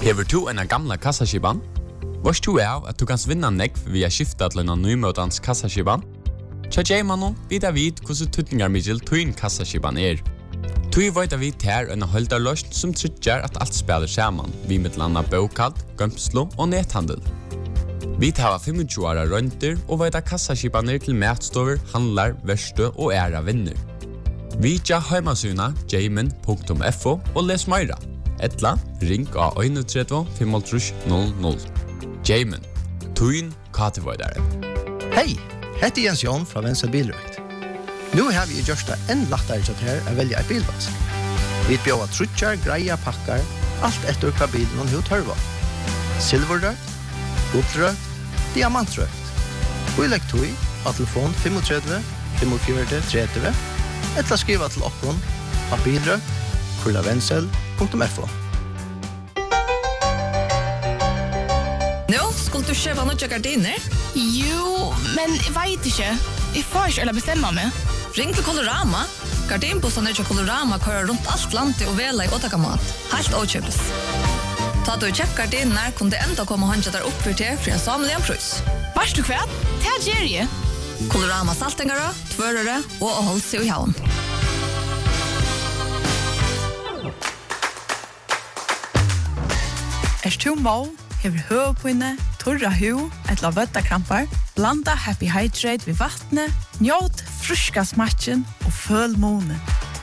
Hever du en gamla kassaskiban? Vars du av at du kan vinna nekv via skifta til en nymøtans kassaskiban? Tja J-mannen vidar vid hvordan tutningarmiddel tuin kassaskiban Tui veit vi ter en holdarløst som tryggjar at alt spiller saman, vi med landa bokald, gømslo og nethandel. Vi tar 25 åra rønter og veit kassaskibaner til matstover, handlar, verste og æra vinner. Vi tja heimasuna jamin.fo og les meira. Etla, ring av 31 500. Jamin, tuin katevoidare. Hei, heter Jens Jon fra Venstre Bilrøkt. Nu har vi gjort det enn lettere til her å velge et bilvask. Vi bjør trutjar, greia, pakkar, alt etter hva bilen og hva tørva. Silverrøkt, gullrøkt, diamantrøkt. Og i legg tog av telefon 35 45 30 eller skriva til okkon av bilrøkt@vensel.fo. Nå, skulle du kjøpe noen gardiner? Jo, men jeg vet ikke. Jeg får ikke eller bestemme meg. Ring til Colorama. Gardinbossene til Colorama kører rundt alt landet og vela i åtakamat. Helt åkjøpes. Ta du kjøpt gardiner, kunne det enda komme håndja der opp for til en samlig pris. Vars du kvært? Det gjør jeg. Colorama saltengere, tvørere og å holde seg i havn. Tu må, hever høvpinne, torra hu, etla vøttakrampar, blanda Happy Hydrate ved vattnet, njåt fruska smatchen og føl måne.